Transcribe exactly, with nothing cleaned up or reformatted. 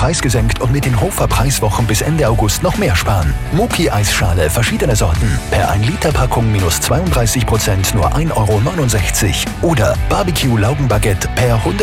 Preis gesenkt und mit den Hofer Preiswochen bis Ende August noch mehr sparen. Muki Eisschale, verschiedene Sorten. Per ein Liter Packung minus zweiunddreißig Prozent nur ein Euro neunundsechzig. Oder Barbecue Laugenbaguette per hundert